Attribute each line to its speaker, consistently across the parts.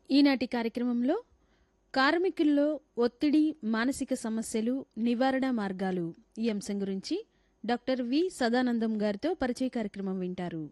Speaker 1: ఈనాటి కార్యక్రమంలో కార్మికుల్లో ఒత్తిడి, మానసిక సమస్యలు, నివారణ మార్గాలు ఈ అంశం గురించి డాక్టర్ వి సదానందం గారితో పరిచయ కార్యక్రమం వింటారు.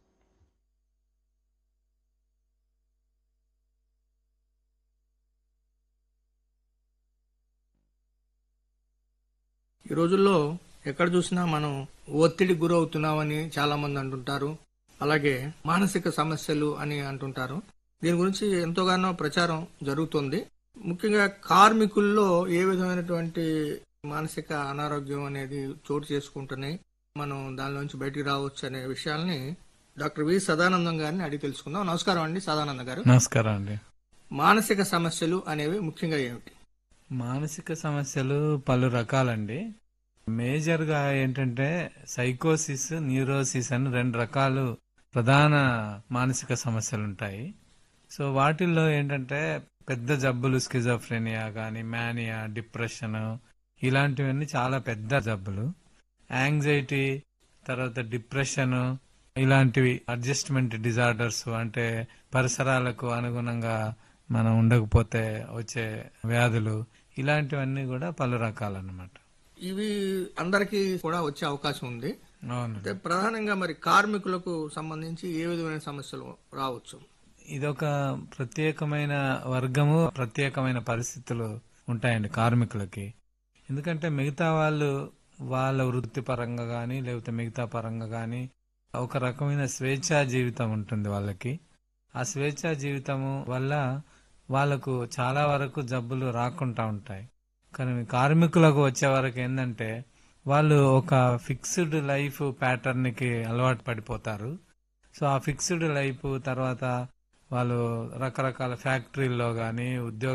Speaker 2: ఈ రోజుల్లో ఎక్కడ చూసినా మనం ఒత్తిడికి గురవుతున్నామని చాలా మంది అంటుంటారు. అలాగే మానసిక సమస్యలు అని అంటుంటారు. దీని గురించి ఎంతోగానో ప్రచారం జరుగుతుంది. ముఖ్యంగా కార్మికుల్లో ఏ విధమైనటువంటి మానసిక అనారోగ్యం అనేది చోటు చేసుకుంటున్నాయి, మనం దానిలోంచి బయటికి రావచ్చు అనే విషయాల్ని డాక్టర్ వి సదానందం గారిని అడిగి తెలుసుకుందాం. నమస్కారం అండి సదానంద గారు.
Speaker 3: నమస్కారం అండి.
Speaker 2: మానసిక సమస్యలు అనేవి ముఖ్యంగా ఏమిటి?
Speaker 3: మానసిక సమస్యలు పలు రకాలండి. మేజర్ గా ఏంటంటే సైకోసిస్, న్యూరోసిస్ అని రెండు రకాలు ప్రధాన మానసిక సమస్యలు ఉంటాయి. సో వాటిల్లో ఏంటంటే పెద్ద జబ్బులు, స్కిజోఫ్రెనియా కానీ, మేనియా, డిప్రెషన్ ఇలాంటివన్నీ చాలా పెద్ద జబ్బులు. యాంగ్జైటీ, తర్వాత డిప్రెషన్ ఇలాంటివి అడ్జస్ట్మెంట్ డిజార్డర్స్, అంటే పరిసరాలకు అనుగుణంగా మనం ఉండకపోతే వచ్చే వ్యాధులు, ఇలాంటివన్నీ కూడా పలు రకాలన్నమాట.
Speaker 2: ఇవి అందరికీ కూడా వచ్చే అవకాశం ఉంది.
Speaker 3: అవును.
Speaker 2: అయితే ప్రధానంగా మరి కార్మికులకు సంబంధించి ఏ విధమైన సమస్యలు రావచ్చు?
Speaker 3: ఇదొక ప్రత్యేకమైన వర్గము, ప్రత్యేకమైన పరిస్థితులు ఉంటాయండి కార్మికులకి. ఎందుకంటే మిగతా వాళ్ళు వాళ్ళ వృత్తిపరంగా కానీ లేకపోతే మిగతా పరంగా కానీ ఒక రకమైన స్వేచ్ఛా జీవితం ఉంటుంది వాళ్ళకి. ఆ స్వేచ్ఛా జీవితము వల్ల వాళ్ళకు చాలా వరకు జబ్బులు రాకుండా ఉంటాయి. కానీ కార్మికులకు వచ్చే వరకు ఏంటంటే వాళ్ళు ఒక ఫిక్స్డ్ లైఫ్ ప్యాటర్న్ కి అలవాటు పడిపోతారు. సో ఆ ఫిక్స్డ్ లైఫ్ తర్వాత వాళ్ళు రకరకాల ఫ్యాక్టరీల్లో కానీ, ఉద్యోగ